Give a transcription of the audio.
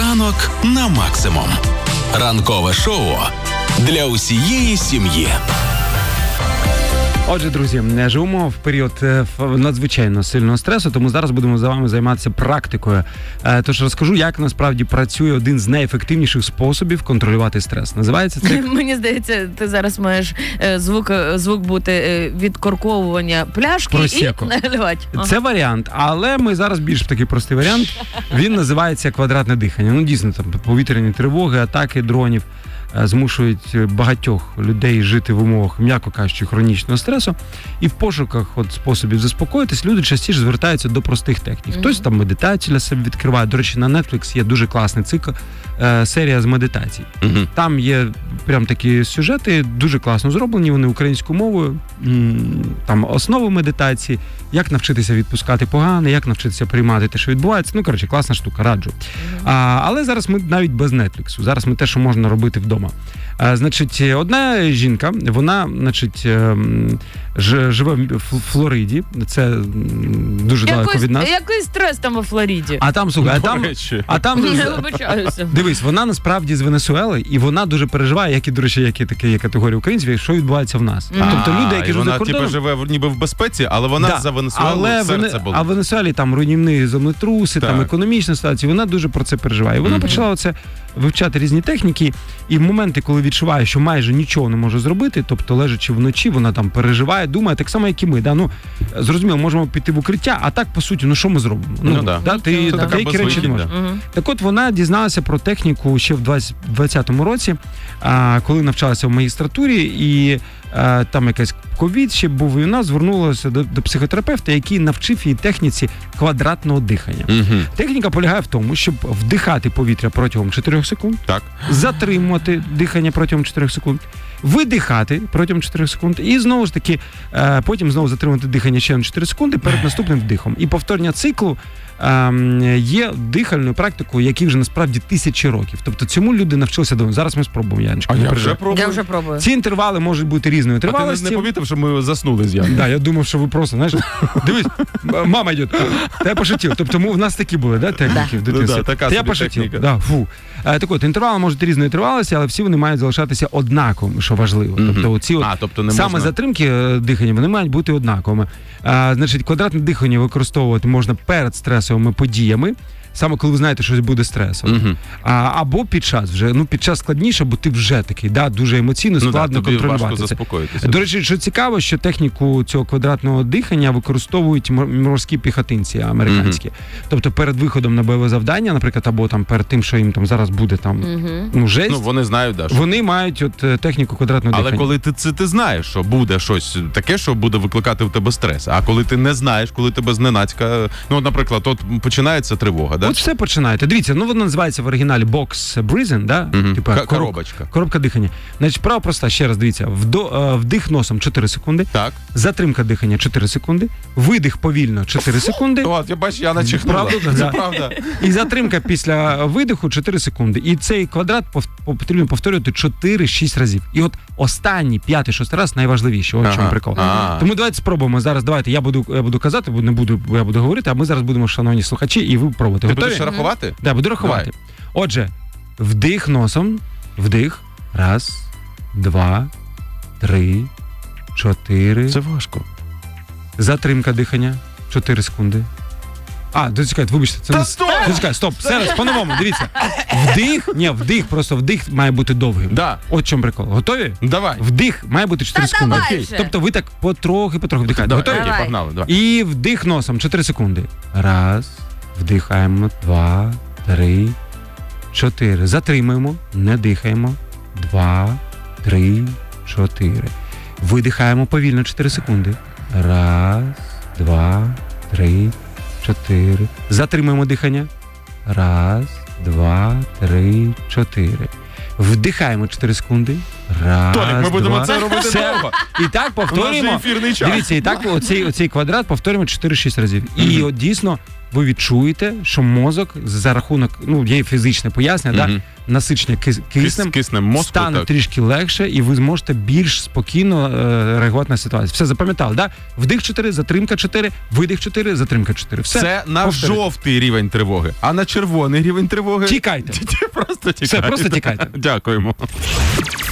Ранок на максимум. Ранкове шоу для усієї сім'ї. Отже, друзі, живемо в період надзвичайно сильного стресу, тому зараз будемо з вами займатися практикою. Тож розкажу, як насправді працює один з найефективніших способів контролювати стрес. Називається це... Мені здається, ти зараз маєш звук бути відкорковування пляшки Просеко. І наливати. Це варіант, але ми зараз більш такий простий варіант. Він називається квадратне дихання. Ну, дійсно, там повітряні тривоги, атаки дронів змушують багатьох людей жити в умовах, м'яко кажучи, хронічного стресу. І в пошуках способів заспокоїтись люди частіше звертаються до простих технік. Хтось там медитацію для себе відкриває. До речі, на Netflix є дуже класний цикл, серія з медитацій. Там є прям такі сюжети, дуже класно зроблені, вони українською мовою. Там основи медитації, як навчитися відпускати погане, як навчитися приймати те, що відбувається. Ну, коротше, класна штука, раджу. Але зараз ми навіть без Netflix. Зараз ми те, що можна робити вдома. Значить, одна жінка, вона, значить, живе в Флориді. Це дуже далеко від нас. Який стрес там у Флориді? А там, слухай, Не вибачаюся. Дивись, вона насправді з Венесуели, і вона дуже переживає, як і, до речі, як і такі категорії українців, що відбувається в нас. Тобто люди, які живуть за кордоном... Вона, живе ніби в безпеці, але вона за Венесуелу серце болить. А в Венесуелі там руйнівні землетруси, там економічна ситуація, вона дуже про це переживає. І вона почала оце вивчати різні техніки, і в моменти, коли відчуває, що майже нічого не може зробити, тобто лежачи вночі, вона там переживає, думає, так само, як і ми. Да? Ну, зрозуміло, можемо піти в укриття, а так, по суті, ну що ми зробимо? Ти деякі речі не можеш. Так от, вона дізналася про техніку ще в 2020 році, коли навчалася в магістратурі, і там якась ковід ще був, і вона звернулася до психотерапевта, який навчив її техніці квадратного дихання. Техніка полягає в тому, щоб вдихати повітря протягом 4 секунд, затримувати дихання протягом 4 секунд, видихати протягом 4 секунд і знову ж таки потім знову затримувати дихання ще на 4 секунди перед наступним вдихом. І повторення циклу є дихальною практикою, якій вже насправді тисячі років. Тобто цьому люди навчилися давно. Зараз ми спробуємо, Яночка. Я вже пробую. Ці інтервали можуть бути різної тривалості. А ти не помітив, що ми заснули з Яною? Да, я думав, що ви просто, знаєш, дивись, мама йде, та я пошутив. Тобто у нас такі були, да, техніки в дитинстві? Така я пошутив. Да, фу. Так от, інтервали можуть різної тривалості, але всі вони мають залишатися однаковими, що важливо. Тобто оці саме затримки дихання, вони мають бути однаковими. Значить, квадратне дихання використовувати можна перед стресовими подіями, саме коли ви знаєте, що буде стресом. Або під час вже. Ну, під час складніше, бо ти вже такий, дуже емоційно, складно контролювати це. До речі, що цікаво, що техніку цього квадратного дихання використовують морські піхотинці американські. Тобто перед виходом на бойове завдання, наприклад, або там перед тим, що їм там зараз буде там, жесть. Ну, вони знають, да. Вони мають техніку квадратного дихання. Але коли ти знаєш, що буде щось таке, що буде викликати в тебе стрес, а коли ти не знаєш, коли тебе зненацька, ну, наприклад, от починається тривога, да? От все починаєте. Дивіться, воно називається в оригіналі box breathing, да? Типа коробка дихання. Значить, справа проста, ще раз дивіться. Вдих носом 4 секунди. Так. Затримка дихання 4 секунди. Видих повільно 4 секунди. От, я бачу, я начихнула. Це правда. І затримка після видиху 4 секунди. І цей квадрат потрібно повторювати 4-6 разів. І от останній, 5-6 раз найважливіше. Ось чому прикол. Тому давайте спробуємо зараз. Давайте, я буду казати, я буду говорити, а ми зараз будемо, шановні слухачі, і ви пробуйте. Ти будеш рахувати? Так, буду рахувати. Давай. Отже, вдих носом, вдих, 1, 2, 3, 4. Це важко. Затримка дихання, 4 секунди. Чекайте, вибачте. Стоп, все раз, по-новому, дивіться. Вдих, просто вдих має бути довгим. Да. От чому прикол. Готові? Давай. Вдих має бути 4 секунди. Окей. Тобто ви так потрохи вдихаєте. Готові? Давай. Погнали, давай. І вдих носом, 4 секунди. 1, вдихаємо, 2, 3, 4. Затримуємо, не дихаємо. 2, 3, 4. Видихаємо повільно 4 секунди. 1, 2, 3, 4. Затримуємо дихання. 1, 2, 3, 4. Вдихаємо 4 секунди. Раз, Толік, ми будемо два. це робити Все. довго. І так повторюємо. У нас же ефірний час. Дивіться, і так оцей квадрат повторюємо 4-6 разів. І от дійсно ви відчуєте, що мозок за рахунок, є фізичне пояснення, да, насичення киснем мозку, стане так. трішки легше, і ви зможете більш спокійно реагувати на ситуацію. Все запам'ятали, да? Вдих 4, затримка 4, видих 4, затримка 4. Все. Це на Повторюйте. жовтий рівень тривоги, а на червоний рівень тривоги... Тікайте. Просто тікайте. Все, просто тікайте. Дякуємо.